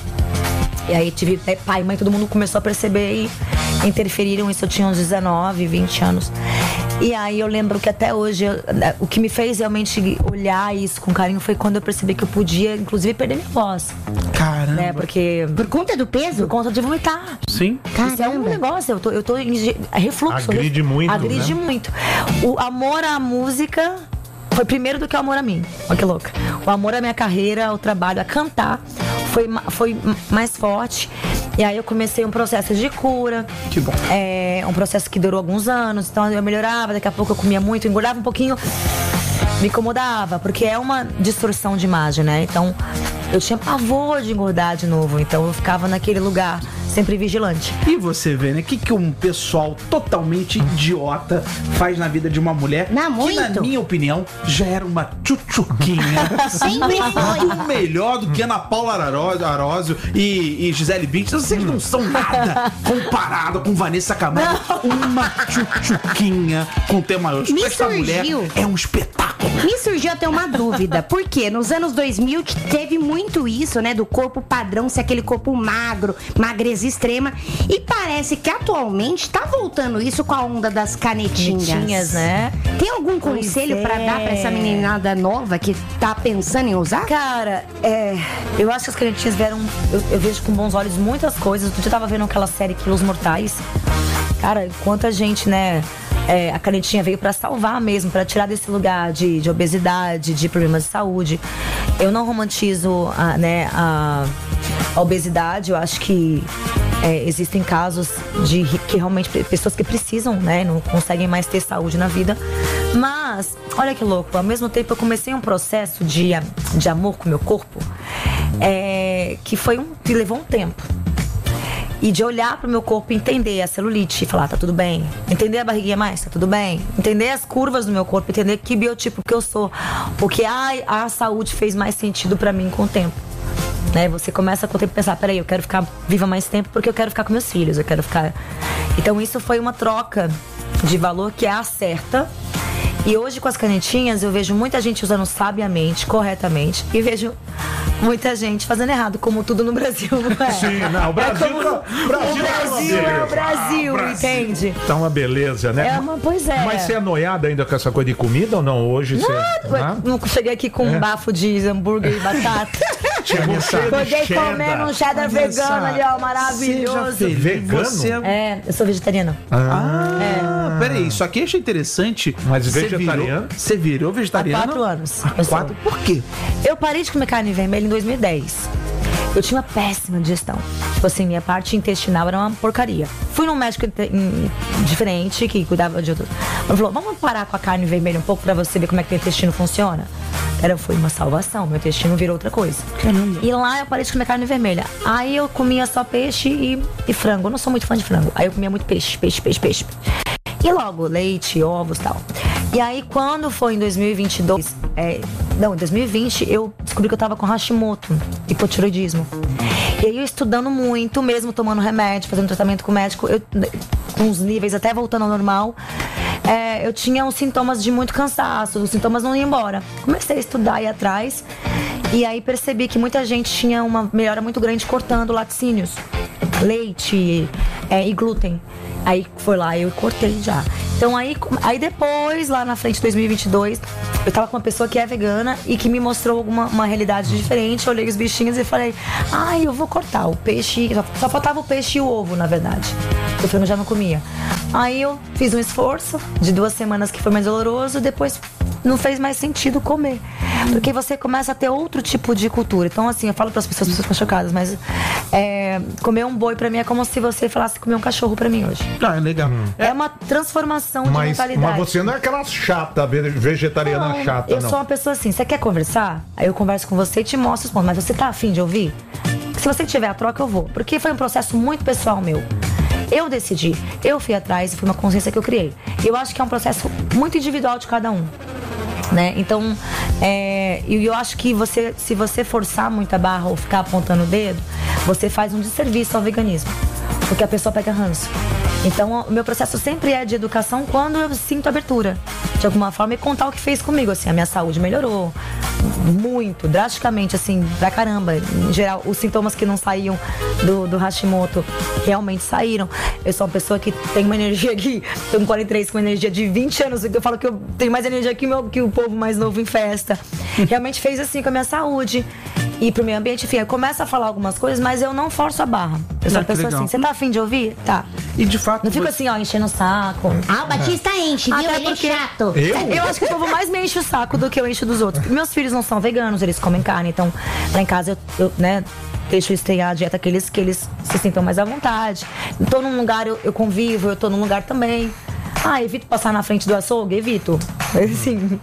E aí tive né, pai e mãe, todo mundo começou a perceber e interferiram. Isso eu tinha uns dezenove, vinte anos. E aí eu lembro que até hoje, eu, o que me fez realmente olhar isso com carinho foi quando eu percebi que eu podia, inclusive, perder minha voz. Caramba. Né? Porque... Por conta do peso? Por conta de vomitar. Sim. Isso é um negócio, eu tô, eu tô em ge- refluxo. Agride ref- muito, Agride né? muito. O amor à música foi primeiro do que o amor a mim. Olha que louca. O amor à minha carreira, o trabalho, a cantar, foi, ma- foi mais forte. E aí eu comecei um processo de cura. Que bom. É, um processo que durou alguns anos. Então eu melhorava, daqui a pouco eu comia muito, engordava um pouquinho. Me incomodava, porque é uma distorção de imagem, né? Então eu tinha pavor de engordar de novo. Então eu ficava naquele lugar, sempre vigilante. E você vê, né? O que, que um pessoal totalmente idiota faz na vida de uma mulher Não, que, muito. na minha opinião, já era uma tchutchuquinha. Sempre foi. Muito melhor do que Ana Paula Arósio, Arósio e, e Gisele Bündchen. Vocês não são nada comparado com Vanessa Camargo. Uma tchutchuquinha com T maiúsculo. Me Essa mulher surgiu. é um espetáculo. Me surgiu até uma dúvida, porque nos anos dois mil teve muito isso, né, do corpo padrão ser aquele corpo magro, magreza extrema, e parece que atualmente tá voltando isso com a onda das canetinhas. Canetinhas, né? Tem algum Pois conselho pra é. dar pra essa meninada nova que tá pensando em usar? Cara, é, eu acho que as canetinhas vieram. Eu, eu vejo com bons olhos muitas coisas. Outro dia eu tava vendo aquela série Quilos Mortais. Cara, quanta gente, né? É, a canetinha veio pra salvar mesmo, pra tirar desse lugar de, de obesidade, de problemas de saúde. Eu não romantizo a, né, a, a obesidade. Eu acho que é, existem casos de que realmente pessoas que precisam, né, não conseguem mais ter saúde na vida. Mas, olha que louco, ao mesmo tempo eu comecei um processo de, de amor com o meu corpo, é, que foi um, que levou um tempo. E de olhar pro meu corpo e entender a celulite e falar, tá tudo bem. Entender a barriguinha mais, tá tudo bem. Entender as curvas do meu corpo, entender que biotipo que eu sou. Porque ai, a saúde fez mais sentido pra mim com o tempo. Né? Você começa com o tempo a pensar, peraí, eu quero ficar viva mais tempo porque eu quero ficar com meus filhos, eu quero ficar... Então isso foi uma troca de valor que é a certa. E hoje com as canetinhas eu vejo muita gente usando sabiamente, corretamente. E vejo muita gente fazendo errado, como tudo no Brasil, não é? Sim, não, o Brasil, é como, tá- o Brasil, Brasil é o Brasil, Ah, entende? Tá uma beleza, né? É uma, pois é. Mas você é noiada ainda com essa coisa de comida ou não? Hoje você. Nada, não cheguei aqui com um bafo de hambúrguer e batata. Chegou cheio de Cheguei cheddar. comendo um cheddar vegano ali, ó, maravilhoso. Seja feliz. Vegano? Você é... É, eu sou vegetariana. Ah, peraí, isso aqui eu achei interessante. Mas Você vegetariano? virou- Você virou Há vegetariano? quatro anos. Há Eu sou. quatro? Por quê? Eu parei de comer carne vermelha em dois mil e dez. Eu tinha uma péssima digestão. Tipo assim, minha parte intestinal era uma porcaria. Fui num médico inte- em- diferente, que cuidava de outro. Ele falou, vamos parar com a carne vermelha um pouco pra você ver como é que o intestino funciona? Cara, foi uma salvação. Meu intestino virou outra coisa. Caramba. E lá eu parei de comer carne vermelha. Aí eu comia só peixe e, e frango. Eu não sou muito fã de frango. Aí eu comia muito peixe, peixe, peixe, peixe. E logo, leite, ovos e tal. E aí, quando foi em dois mil e vinte e dois, é, não, em dois mil e vinte, eu descobri que eu tava com Hashimoto, hipotiroidismo. E aí, eu estudando muito, mesmo tomando remédio, fazendo tratamento com o médico, eu, com os níveis até voltando ao normal, é, eu tinha uns sintomas de muito cansaço, os sintomas não iam embora. Comecei a estudar e ir atrás, e aí percebi que muita gente tinha uma melhora muito grande cortando laticínios, leite é, e glúten. Aí foi lá, eu cortei já. Então aí, aí depois, lá na frente de dois mil e vinte e dois, eu tava com uma pessoa que é vegana e que me mostrou alguma uma realidade diferente. Eu olhei os bichinhos e falei, ai, eu vou cortar o peixe. Só faltava o peixe e o ovo, na verdade. O frango já não comia. Aí eu fiz um esforço de duas semanas que foi mais doloroso, depois não fez mais sentido comer. Porque você começa a ter outro tipo de cultura. Então, assim, eu falo para as pessoas, as pessoas ficam chocadas, mas é, comer um boi pra mim é como se você falasse comer um cachorro pra mim hoje. Ah, é legal. É, uma transformação de Mas, mentalidade. mas você não é aquela chata, ve- vegetariana Não, chata, eu não. sou uma pessoa assim, você quer conversar? Aí eu converso com você e te mostro os pontos. Mas você tá afim de ouvir? Se você tiver a troca, eu vou. Porque foi um processo muito pessoal meu. Eu decidi, eu fui atrás e foi uma consciência que eu criei. Eu acho que é um processo muito individual de cada um. Né? Então, é, e eu acho que você, se você forçar muito a barra ou ficar apontando o dedo, você faz um desserviço ao veganismo. Porque a pessoa pega ranço. Então, o meu processo sempre é de educação quando eu sinto abertura. De alguma forma, e contar o que fez comigo. Assim, a minha saúde melhorou muito, drasticamente, assim, pra caramba. Em geral, os sintomas que não saíam do, do Hashimoto realmente saíram. Eu sou uma pessoa que tem uma energia aqui, tô com quarenta e três, com uma energia de vinte anos. Eu falo que eu tenho mais energia que, meu, que o povo mais novo em festa. Realmente fez assim com a minha saúde. E pro meio ambiente, enfim, eu começo a falar algumas coisas, mas eu não forço a barra. Eu sou Ah, uma que pessoa legal. assim, você tá afim de ouvir? Tá. E de fato. Não fico você- assim, ó, enchendo o saco. Ah, o Batista enche, viu? Até Ele porque- é chato. Eu? Eu acho que o povo mais me enche o saco do que eu encho dos outros. Meus filhos não são veganos, eles comem carne, então lá em casa eu, eu né, deixo eles terem a dieta que eles, que eles se sintam mais à vontade. Tô num lugar, eu, eu convivo, eu tô num lugar também. Ah, evito passar na frente do açougue? Evito. Assim,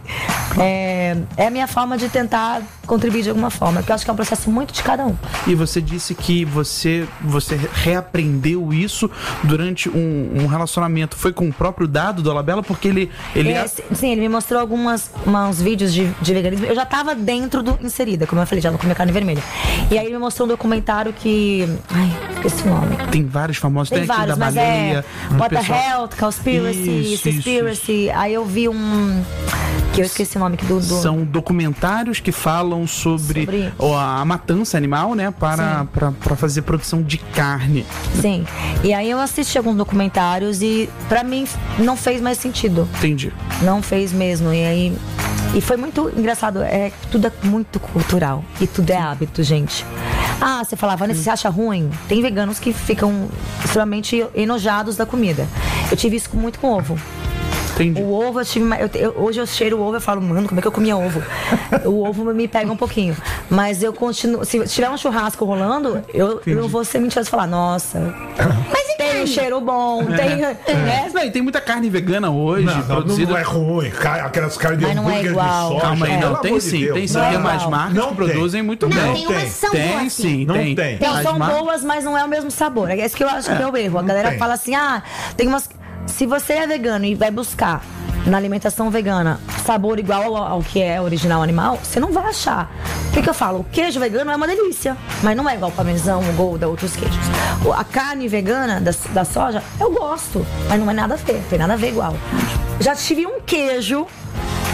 é, é a minha forma de tentar contribuir de alguma forma, porque eu acho que é um processo muito de cada um. E você disse que você, você reaprendeu isso durante um, um relacionamento. Foi com o próprio Dado do Alabella? Porque ele. ele É, sim, sim, ele me mostrou algumas, uns vídeos de, de veganismo. Eu já tava dentro do inserida, como eu falei, já não comia carne vermelha. E aí ele me mostrou um documentário que. Ai, esqueci o nome. Tem vários famosos. Tem Tem, aquele vários, da mas baleia. é um What the pessoal- Health, Conspiracy, Isso, isso, Conspiracy. Aí eu vi um. Que eu esqueci o nome do. do... São documentários que falam sobre, Sobre- ó, a matança animal, né? Para, para, para fazer produção de carne. Sim. E aí eu assisti alguns documentários e pra mim não fez mais sentido. Entendi. Não fez mesmo. E aí. E foi muito engraçado. É, tudo é muito cultural. E tudo é hábito, gente. Ah, você falava, Vanessa, você acha ruim? Tem veganos que ficam extremamente enojados da comida. Eu tive isso muito com ovo. Entendi. O ovo, eu tive. ma- eu- eu- hoje eu cheiro o ovo e falo, mano, como é que eu comia ovo? O ovo me pega um pouquinho. Mas eu continuo. Se tiver um churrasco rolando, eu, eu não vou ser mentirosa e falar, nossa. Mas tem um cheiro bom, tem. Né? Não, e tem muita carne vegana hoje, Não, não, produzida. não é ruim. Ca- Aquelas carnes de Mas não é hambúrguer igual. de soja. Calma aí, pelo não. Tem amor de sim, Deus. tem sim. Não é Tem mais igual. marcas Não que tem. produzem muito Não, bem. tem umas que são Tem boas, sim, Não tem. tem. Então, As são mar- boas, mas não é o mesmo sabor. É isso que eu acho que é o erro. A galera tem. fala assim, ah, tem umas. Se você é vegano e vai buscar na alimentação vegana sabor igual ao, ao que é original animal, você não vai achar. O que, que eu falo? O queijo vegano é uma delícia, mas não é igual o parmesão, o Gouda, outros queijos. O- A carne vegana da, da soja, eu gosto, mas não é nada a ver, tem nada a ver igual. Já tive um queijo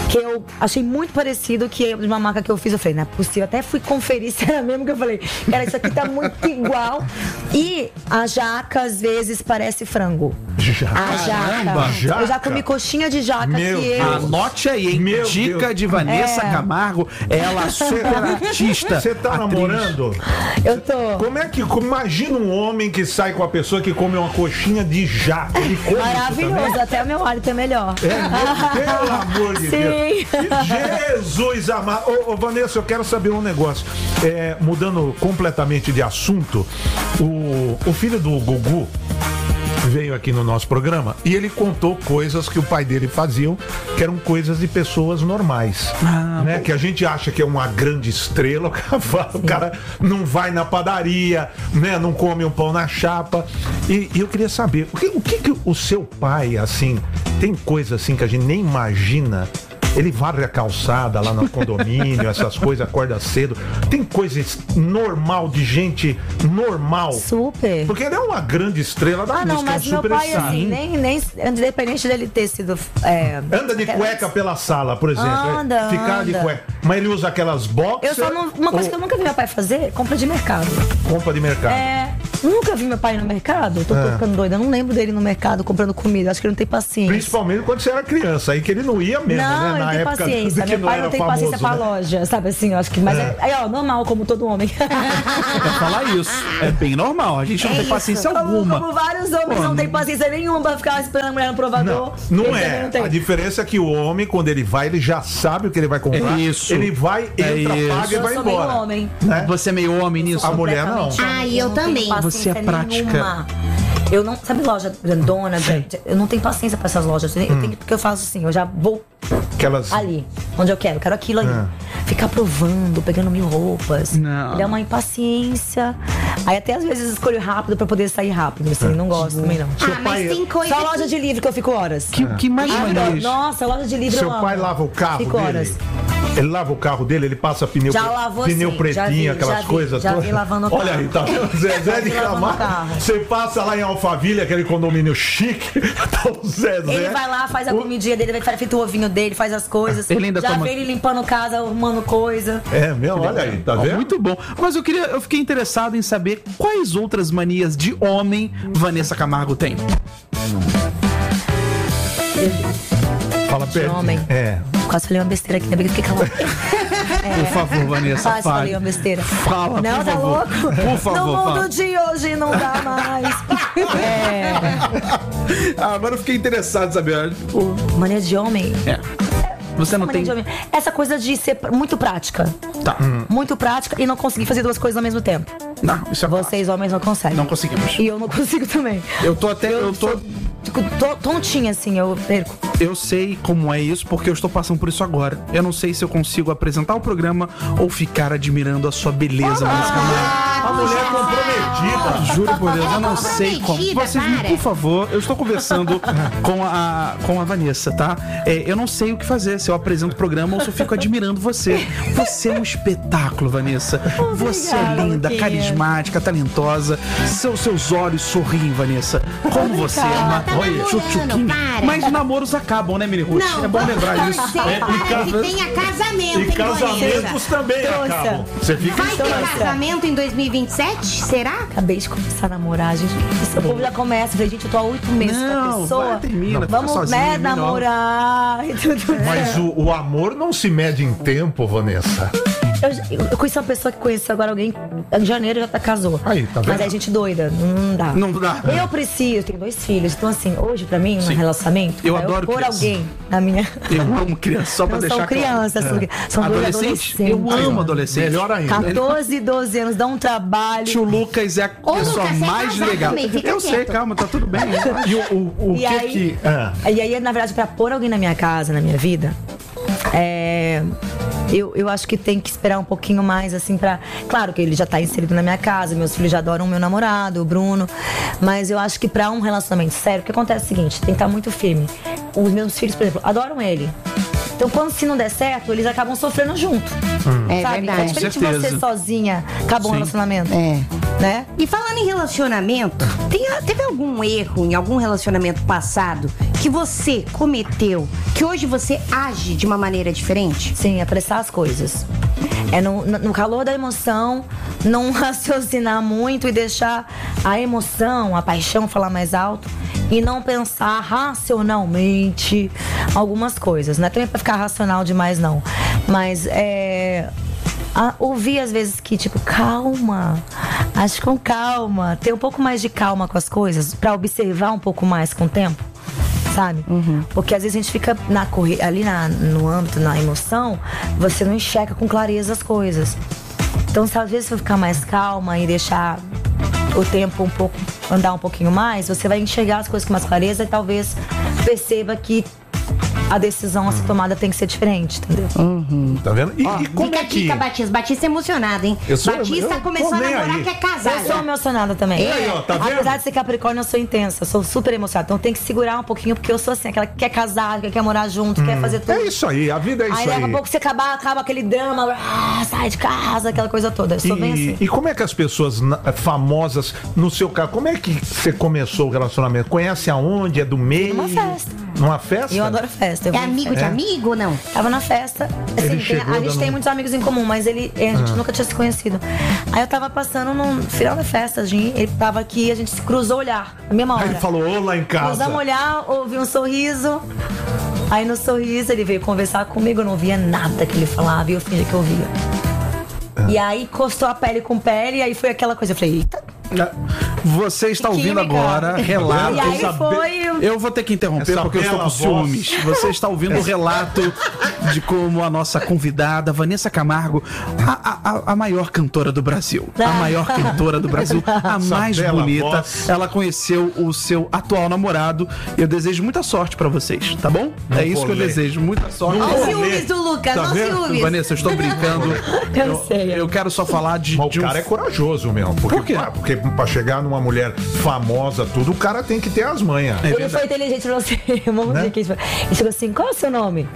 que eu achei muito parecido que de uma marca que eu fiz. Eu falei, não é possível. Até fui conferir se era mesmo, que eu falei, cara, isso aqui tá muito igual. E a jaca, às vezes, parece frango. Jaca. A jaca. Jaca. Eu já comi coxinha de jaca Meu que eu... Anote aí, hein? Meu Dica Deus. de Vanessa É. Camargo. Ela super artista. Você tá atriz. namorando? Eu tô... Como é que. Imagina um homem que sai com a pessoa que come uma coxinha de jaca. Ele come isso Maravilhoso, também? até o meu hálito é melhor. É, pelo amor de Sim. Deus. Jesus amado. Ô, ô, Vanessa, eu quero saber um negócio. É, mudando completamente de assunto, o, o filho do Gugu veio aqui no nosso programa e ele contou coisas que o pai dele faziam, que eram coisas de pessoas normais, Ah, né? Que a gente acha que é uma grande estrela, o cara, fala, o cara não vai na padaria, né? Não come um pão na chapa. E, e eu queria saber, o que, o que que o seu pai, assim, tem coisa assim que a gente nem imagina? Ele varre a calçada lá no condomínio, essas coisas, acorda cedo. Tem coisas normal de gente normal. Super. Porque ele é uma grande estrela da Ah, não, música, é um mas meu super pai, star. assim, nem, nem, independente dele ter sido. É, Anda de cueca pela sala, por exemplo. Anda, é, Ficar de anda. cueca. Mas ele usa aquelas boxers. eu só não. Uma coisa ou que eu nunca vi meu pai fazer, compra de mercado. compra de mercado. É. Nunca vi meu pai no mercado. Tô, tô Ah. ficando doida. Eu não lembro dele no mercado comprando comida. Acho que ele não tem paciência. Principalmente quando você era criança, aí que ele não ia mesmo, Não, né? ele Na tem época paciência. que Meu pai era não tem famoso, paciência pra né? loja, sabe assim? Eu acho que. Mas é, aí, ó, normal, como todo homem. É falar isso. É bem normal. A gente não É tem isso. paciência Como, alguma. como vários homens não têm paciência nenhuma pra ficar esperando a mulher no provador. Não, não Ele também é. não tem. A diferença é que o homem, quando ele vai, ele já sabe o que ele vai comprar. É isso. Ele vai, É entra, isso. paga e Eu vai sou meio embora. homem. Né? Você é meio homem nisso? A mulher não. Completamente Ah, homem. eu não tenho também. paciência Você é prática. nenhuma. Eu não. Sabe loja grandona? grande? Eu não tenho paciência pra essas lojas. Eu Hum. tenho, porque eu faço assim, eu já vou Aquelas. ali, onde eu quero, quero aquilo ali. Ah. Ficar provando, pegando mil roupas. Não. Ele é uma impaciência. Aí até às vezes escolho rápido pra poder sair rápido. Assim, não gosto também não. Seu Ah, pai- mas tem coisa. Só loja de livro que eu fico horas. Que, que mais Ah, maneiras? nossa, loja de livro Seu eu amo. pai lava o carro Fico dele? horas. Ele lava o carro dele, ele passa pneu, Já pre- lavou, pneu sim, pretinho, já vi, aquelas já vi, coisas já vi todas. lavando o Olha carro. aí, tá vendo? Zezé Já de vi lavando o Camargo. carro. Você passa lá em Alphaville, aquele condomínio chique, tá o Zezé. Ele vai lá, faz a O- comidinha dele, vai feito o ovinho dele, faz as coisas. Ele ainda Já toma- vê ele limpando casa, arrumando coisa. É mesmo, olha aí, tá Ó, vendo? muito bom. Mas eu queria, eu fiquei interessado em saber quais outras manias de homem Vanessa Camargo tem. Fala perto. homem. É. Quase falei uma besteira aqui, ainda bem que eu fiquei calada. Por favor, Vanessa, Quase falei fale. uma besteira. Fala, Não, por tá favor. louco? Por favor, No mundo fala. de hoje não dá mais. É. Ah, agora eu fiquei interessado em saber. Tipo, Mania de homem. é. Você não Mania tem. de homem. Essa coisa de ser pr- muito prática. Tá. Muito prática e não conseguir fazer duas coisas ao mesmo tempo. Não, isso é Vocês, homens, não conseguem. Não conseguimos. E eu não consigo também. Eu tô até. Eu tô. sou, Fico to- tontinha assim, eu perco. Eu sei como é isso porque eu estou passando por isso agora. Eu não sei se eu consigo apresentar o programa ou ficar admirando a sua beleza, Vanessa Camargo. A mulher comprometida. Juro por Deus, eu não sei como. Comprometida, Vocês, me- para. por favor, eu estou conversando com a, com a Vanessa, tá? É, eu não sei o que fazer, se eu apresento o programa ou se eu fico admirando você. Você é um espetáculo, Vanessa. Você é Obrigada, linda, Luquinha. carismática, talentosa. Seus, seus olhos sorriem, Vanessa. Como você é uma Tá namorando, tchutchuquinha. para. Mas namoros acabam, né, Mini Ruth? Não, É bom vamos lembrar isso. torcer É, para e casa- que tenha casamento, E hein, casamentos Vanessa? também Trouxa. acabam. Você fica Vai ter Trouxa. casamento em dois mil e vinte e sete? Será? Acabei de começar a namorar, gente. Esse povo já começa. Falei, gente, eu tô há oito meses com a Não, pessoa. vai, termina, fica Vamos, sozinha, né, melhor. namorar e tudo. Mas o, o amor não se mede em tempo, Vanessa. Eu, eu, eu conheci uma pessoa que conheceu agora alguém em janeiro já tá, casou. Aí, tá vendo? Mas é gente doida, não dá. Não dá. Eu preciso, eu tenho dois filhos. Então, assim, hoje pra mim, Sim. um relacionamento, Eu é adoro pôr criança. alguém na minha. Eu amo criança, só pra Não deixar são claro. crianças, são, são dois Adolescente? adolescentes. Eu amo adolescente. Melhor ainda. catorze e doze anos, dá um trabalho. Tio Lucas é a Ô, pessoa Lucas, você é mais casado legal. também, fica Eu sei, quieto. calma, tá tudo bem. E o, o, o E que aí- que... Ah, E aí, na verdade, pra pôr alguém na minha casa, na minha vida, é, eu, eu acho que tem que esperar um pouquinho mais, assim, pra. Claro que ele já tá inserido na minha casa, meus filhos já adoram o meu namorado, o Bruno. Mas eu acho que pra um relacionamento sério, o que acontece é o seguinte: tem que estar muito firme. Os meus filhos, por exemplo, adoram ele. Então, quando se não der certo, eles acabam sofrendo junto. É sabe? verdade. É diferente de certeza. você sozinha acabou um Sim. relacionamento. É. Né? E falando em relacionamento, tem- teve algum erro em algum relacionamento passado que você cometeu, que hoje você age de uma maneira diferente? Sim, apressar as coisas. É no, no calor da emoção, não raciocinar muito e deixar a emoção, a paixão falar mais alto e não pensar racionalmente algumas coisas. Não é também pra ficar racional demais, não. Mas é... A, ouvir às vezes que, tipo, calma, age com calma, ter um pouco mais de calma com as coisas, pra observar um pouco mais com o tempo, sabe? Uhum. Porque às vezes a gente fica na corri- ali na, no âmbito, na emoção, você não enxerga com clareza as coisas. Então, se às vezes você ficar mais calma e deixar o tempo um pouco, andar um pouquinho mais, você vai enxergar as coisas com mais clareza e talvez perceba que a decisão a ser tomada tem que ser diferente, entendeu? Uhum. Tá vendo? E, Ó, e como fica é a que... dica, Batista. Batista é emocionado, hein? Eu sou- Batista eu começou a tô nem namorar, aí. quer casar. Eu sou emocionada também. E aí, ó, tá vendo? Apesar de ser Capricórnio, eu sou intensa, eu sou super emocionada. Então tem que segurar um pouquinho, porque eu sou assim, aquela que quer casar, que quer morar junto, quer fazer tudo. É isso aí, a vida é isso Aí aí. daqui a pouco você acaba, acaba aquele drama, ah, sai de casa, aquela coisa toda. Eu sou bem E, assim. e como é que as pessoas na- famosas, no seu caso, como é que você começou o relacionamento? Conhece aonde? É do meio? Numa festa. Numa festa? E eu adoro festa. eu É vou em amigo festa. de amigo ou não? Tava na festa. Assim, Ele tem- chegou a gente dando- tem muitos amigos em comum, mas ele, a gente nunca tinha se conhecido. Aí eu tava passando no final da festa, a gente, ele tava aqui, a gente se cruzou o olhar, na mesma hora. Aí ele falou, ô, lá em casa. Cruzamos o olhar, ouvi um sorriso. Aí no sorriso ele veio conversar comigo, eu não ouvia nada que ele falava e eu fingi que eu ouvia. E aí encostou a pele com pele, e aí foi aquela coisa, eu falei, eita. Você está ouvindo Química. agora relato. E aí essa foi. Eu vou ter que interromper Essa porque eu estou bela com ciúmes. Você está ouvindo o relato de como a nossa convidada, Vanessa Camargo, a, a, a maior cantora do Brasil, a maior cantora do Brasil, a Essa mais bela bonita, voz. ela conheceu o seu atual namorado. Eu desejo muita sorte pra vocês, tá bom? Não é isso vou que eu ler. desejo, muita sorte. Não Olha vou os ciúmes ler. do Lucas, Tá olha os vendo? ciúmes. Vanessa, eu estou brincando. Eu sei. Eu quero só falar de, Mas de o um cara é corajoso mesmo. Porque, Por quê? pá, porque pra chegar numa mulher famosa, tudo, o cara tem que ter as manhas. Ele foi inteligente pra você. Vamos Né? ver que ele foi. Ele chegou assim, qual é o seu nome?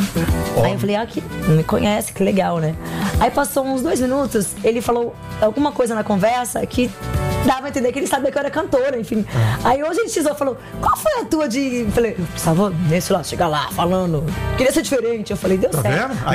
Ó. Aí eu falei, ah, que não me conhece, que legal, né? Aí passou uns dois minutos, ele falou alguma coisa na conversa que dava a entender que ele sabia que eu era cantora, enfim. Ah. Aí hoje a gente só falou, qual foi a tua de... Eu falei, eu precisava nesse lá, chegar lá, falando, queria ser diferente. Eu falei, deu Tá certo. vendo? Aí,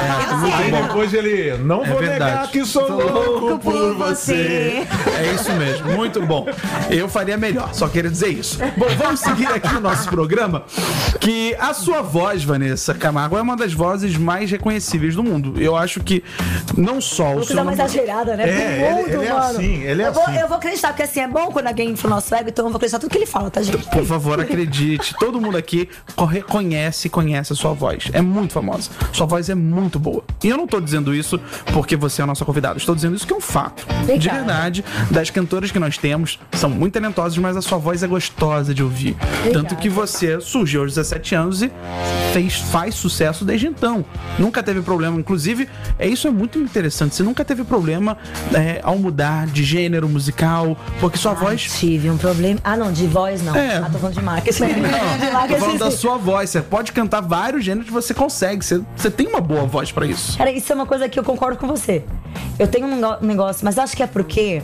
aí depois ele, não É vou verdade. negar que sou louco por você. É isso mesmo, muito bom. Eu faria melhor, só queria dizer isso. Bom, vamos seguir aqui o nosso programa, que a sua voz, Vanessa Camargo, é uma das vozes mais reconhecíveis do mundo. Eu acho que não só o Vou seu dar uma namorado- exagerada, né? É, Pro ele- mundo, ele é mano. assim, ele é eu vou, assim. Eu vou acreditar, porque assim, é bom quando alguém infla o nosso ego, então eu vou acreditar tudo que ele fala, tá, gente? Por favor, acredite. Todo mundo aqui reconhece e conhece a sua voz. É muito famosa. Sua voz é muito boa. E eu não tô dizendo isso porque você é a nossa convidada. Estou dizendo isso que é um fato. Obrigada. De verdade, das cantoras que nós temos, são muito talentosas, mas a sua voz é gostosa de ouvir. Tanto que você surgiu aos dezessete anos e fez, faz sucesso desde então. Nunca teve problema. Inclusive, é, isso é muito interessante. Você nunca teve problema é, ao mudar de gênero musical, porque sua voz... Tive um problema. Ah, não, de voz não. É. Ah, tô falando de marketing. de Não, tô marketing. falando da sua voz. Você pode cantar vários gêneros que você consegue. Você, você tem uma boa voz pra isso. Cara, isso é uma coisa que eu concordo com você. Eu tenho um nego- negócio, mas acho que é porque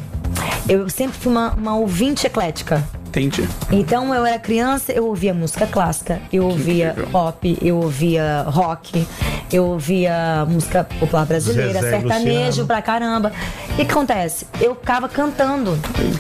eu sempre fui uma, uma ouvinte eclética. Entendi. Então eu era criança, eu ouvia música clássica, eu ouvia incrível. pop, eu ouvia rock, eu ouvia música popular brasileira, Zezé, sertanejo Luciano. pra caramba. E o que acontece? Eu ficava cantando.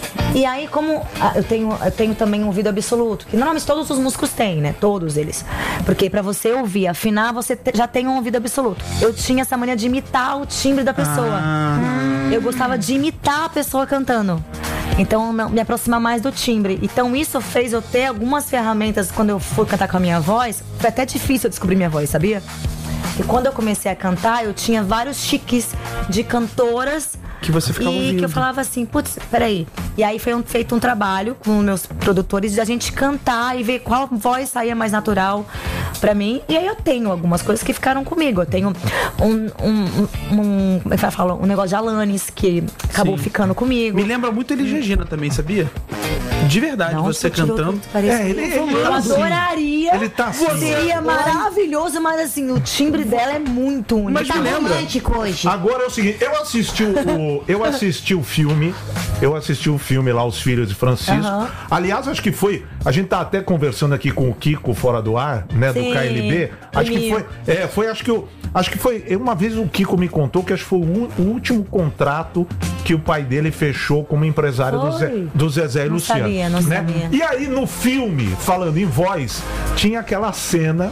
E aí, como ah, eu tenho, eu tenho também um ouvido absoluto, que normalmente todos os músicos têm, né? Todos eles. Porque pra você ouvir, afinar, você te- já tem um ouvido absoluto. Eu tinha essa mania de imitar o timbre da pessoa. Ah. Eu gostava de imitar a pessoa cantando. Então, não, me aproximar mais do timbre. Então, isso fez eu ter algumas ferramentas quando eu fui cantar com a minha voz. Foi até difícil eu descobrir minha voz, sabia? E quando eu comecei a cantar, eu tinha vários chiques de cantoras. Que você ficava E ouvindo. que eu falava assim, putz, peraí. E aí foi um- feito um trabalho com meus produtores de a gente cantar e ver qual voz saía mais natural pra mim. E aí eu tenho algumas coisas que ficaram comigo. Eu tenho um, um, um, como é que eu falo? Um negócio de Alanis que acabou Sim. ficando comigo. Me lembra muito Elis Regina também, sabia? De verdade, Não, você tirou cantando. tudo, parece É, ele- que- ele eu tá assim. adoraria Seria, Ele tá assim, seria ó. maravilhoso, mas assim, o timbre dela é muito único. Mas Tá me lembra. romântico hoje. Agora é o seguinte, eu assisti o, eu assisti o filme, eu assisti o filme lá, Os Filhos de Francisco. Aham. Aliás, acho que foi, a gente tá até conversando aqui com o Kiko fora do ar, né, do Sim, K L B. Acho que Emil. foi, é, foi, acho que eu, acho que foi, uma vez o Kiko me contou que acho que foi o, u- o último contrato que o pai dele fechou como empresário do, Foi? Zé, do Zezé e Não Luciano. sabia, não né? sabia. E aí no filme, falando em voz, tinha aquela cena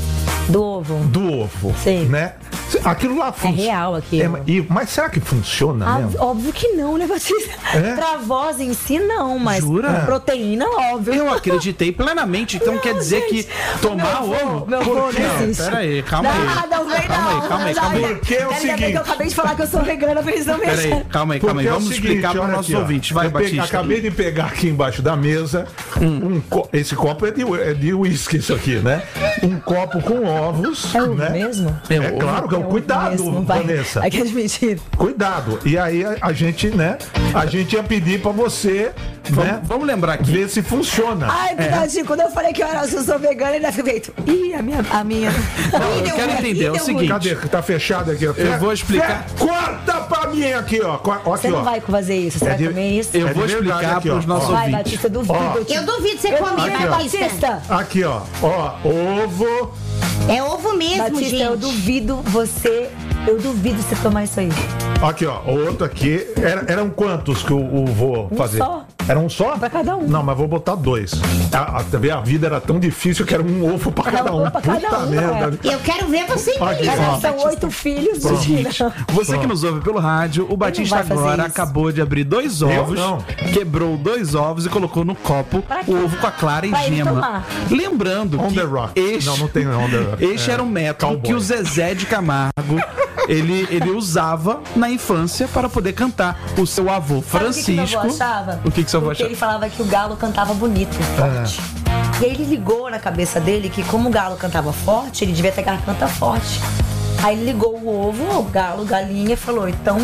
Do ovo. do ovo, Sim. né? Aquilo lá funciona. real aquilo. e- mas será que funciona Ah, mesmo? óbvio que não, né, Batista? É? Pra voz em si, não, mas Jura? proteína, óbvio. Eu acreditei plenamente, então Não, quer dizer gente, que tomar meu vô- ovo... Meu vô Por quê? não existe. Pera aí, calma aí. Não, não vem Calma aí, não. calma aí, Não, calma aí. não, Porque é o quero ainda bem seguinte- que eu acabei de falar que eu sou vegana, pra eles não Pera aí, mexerem. calma aí, calma aí. Porque é o Vamos seguinte, explicar para os olha nossos aqui, ó. ouvintes. Vai, Eu peguei- Batista. acabei de pegar aqui embaixo da mesa um co- esse copo é de é de uísque isso aqui, né? Um copo com ovos, É ovo né? mesmo? É, É ovo. claro que é É um ovo cuidado, mesmo, vai. Vanessa. Aqui é de mentira. Cuidado. E aí a, a gente, né? A gente ia pedir pra você, né? Vamos, vamos lembrar aqui. Ver se funciona. Ai, Picadinho, quando eu falei que eu, era, eu sou vegana, ele fica feito. Ih, a minha. A minha. Eu quero entender, é o seguinte. Cadê? Tá fechado aqui, ó. Eu vou explicar. Fe- Corta pra mim aqui, ó. Co- ó Você aqui, não ó. vai fazer isso, você É vai de- comer isso? Eu É de vou verdade explicar aqui, para os ó. nossos Ó. Vai, ouvintes. Batista, eu duvido. Ó. te- Eu duvido você Eu comer, duvido, Aqui, ó. Batista. Aqui, ó. Ó, ovo. É ovo mesmo, Batista, gente. eu duvido você. Eu duvido você tomar isso aí. Aqui, ó. Outro aqui. Era- eram quantos que eu, eu vou fazer? só. Era um só? Pra cada um. Não, mas vou botar dois. A, a, também a vida era tão difícil que era um ovo pra cada um um. pra cada Puta um, merda. Eu quero ver você Aqui, engolir. ó. Mas são oito filhos, Seguinte, mentira. você que nos ouve pelo rádio, o Batista vai fazer agora isso. acabou de abrir dois ovos, não. quebrou dois ovos e colocou no copo Pra quê? o ovo com a clara e Pra ele gema. tomar. Lembrando On que the rock. este, Não, não tem on the rock. este É, era um método cowboy. que o Zezé de Camargo ele, ele usava na infância para poder cantar o seu avô Sabe o que que meu Francisco. avô achava? O que que seu avô Porque achava? ele falava que o galo cantava bonito, forte. E aí ele ligou na cabeça dele que como o galo cantava forte, ele devia ter garganta forte. Aí ele ligou o ovo, o galo, galinha, e falou, então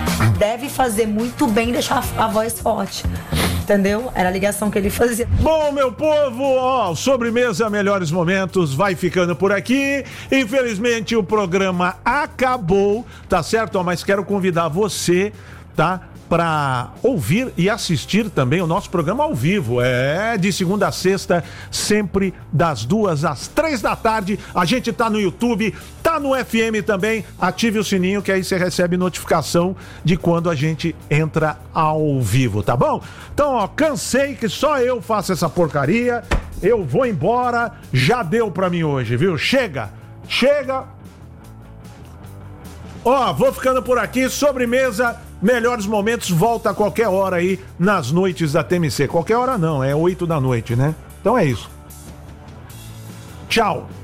deve fazer muito bem deixar a, a voz forte. Entendeu? Era a ligação que ele fazia. Bom, meu povo, ó, sobremesa Melhores Momentos vai ficando por aqui. Infelizmente o programa acabou, tá certo? Ó, mas quero convidar você, tá? Para ouvir e assistir também o nosso programa ao vivo. É de segunda a sexta, sempre das duas às três da tarde. A gente tá no YouTube, tá no F M também. Ative o sininho que aí você recebe notificação de quando a gente entra ao vivo, tá bom? Então, ó, cansei que só eu faço essa porcaria. Eu vou embora. Já deu pra mim hoje, viu? Chega, chega. Ó, vou ficando por aqui. Sobremesa Melhores Momentos volta a qualquer hora aí nas noites da T M C. Qualquer hora não, é oito da noite, né? Então é isso. Tchau.